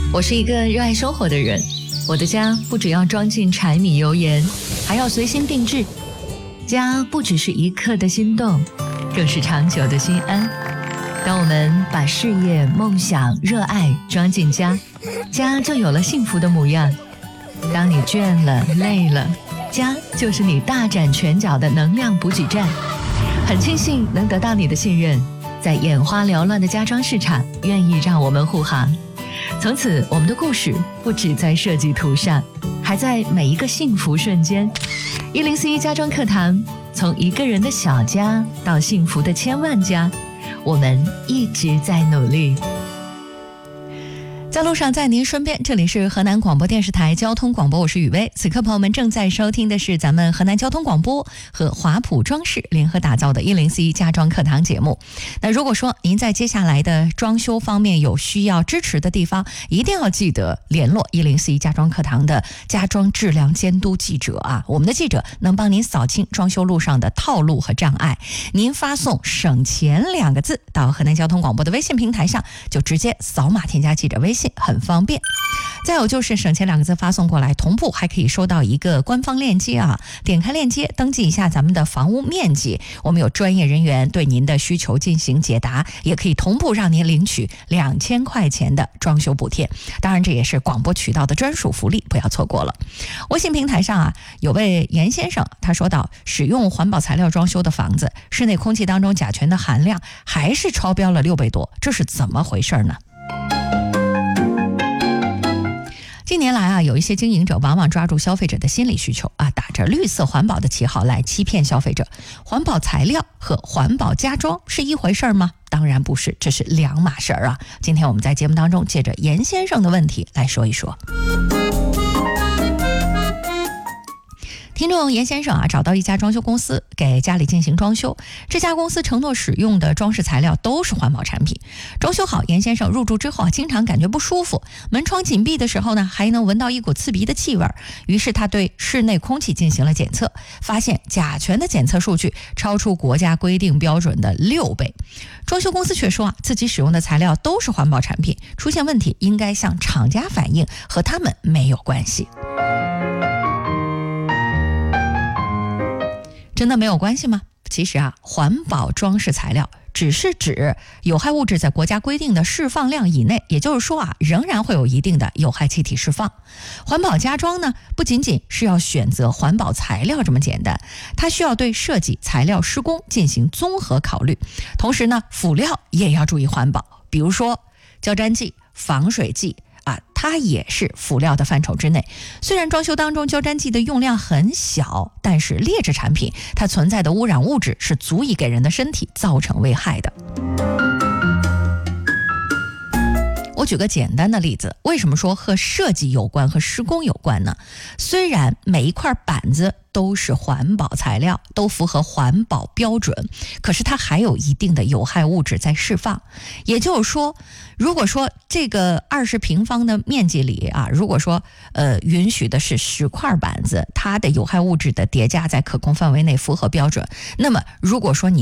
我是一个热爱生活的人，我的家不只要装进柴米油盐，还要随心定制。家不只是一刻的心动，更是长久的心安。当我们把事业、梦想、热爱装进家，家就有了幸福的模样。当你倦了、累了，家就是你大展拳脚的能量补给站。很庆幸能得到你的信任，在眼花缭乱的家装市场，愿意让我们护航。从此，我们的故事不只在设计图上，还在每一个幸福瞬间。104家装课堂，从一个人的小家到幸福的千万家，我们一直在努力。在路上，在您身边，这里是河南广播电视台交通广播，我是雨薇。此刻朋友们正在收听的是咱们河南交通广播和华普装饰联合打造的104家装课堂节目。那如果说您在接下来的装修方面有需要支持的地方，一定要记得联络104家装课堂的家装质量监督记者啊，我们的记者能帮您扫清装修路上的套路和障碍。您发送省钱2个字到河南交通广播的微信平台上，就直接扫码添加记者微信，很方便。再有就是省钱2个字发送过来，同步还可以收到一个官方链接啊，点开链接登记一下咱们的房屋面积，我们有专业人员对您的需求进行解答，也可以同步让您领取2000块钱的装修补贴。当然这也是广播渠道的专属福利，不要错过了。微信平台上啊，有位严先生他说到，使用环保材料装修的房子，室内空气当中甲醛的含量还是超标了6倍多，这是怎么回事呢？近年来啊，有一些经营者往往抓住消费者的心理需求啊，打着绿色环保的旗号来欺骗消费者。环保材料和环保家装是一回事吗？当然不是，这是两码事啊。今天我们在节目当中借着严先生的问题来说一说。听众严先生啊，找到一家装修公司给家里进行装修，这家公司承诺使用的装饰材料都是环保产品。装修好，严先生入住之后啊，经常感觉不舒服，门窗紧闭的时候呢，还能闻到一股刺鼻的气味。于是他对室内空气进行了检测，发现甲醛的检测数据超出国家规定标准的6倍。装修公司却说啊，自己使用的材料都是环保产品，出现问题应该向厂家反映，和他们没有关系。真的没有关系吗？其实啊，环保装饰材料只是指有害物质在国家规定的释放量以内，也就是说啊，仍然会有一定的有害气体释放。环保家装呢，不仅仅是要选择环保材料这么简单，它需要对设计、材料、施工进行综合考虑。同时呢，辅料也要注意环保，比如说胶粘剂、防水剂啊，它也是辅料的范畴之内。虽然装修当中胶粘剂的用量很小，但是劣质产品它存在的污染物质是足以给人的身体造成危害的。我举个简单的例子，为什么说和设计有关、和施工有关呢？虽然每一块板子都是环保材料，都符合环保标准，可是它还有一定的有害物质在释放。也就是说，如果说这个20平方的面积里啊，如果说允许的是10块板子，它的有害物质的叠加在可控范围内符合标准，那么如果说你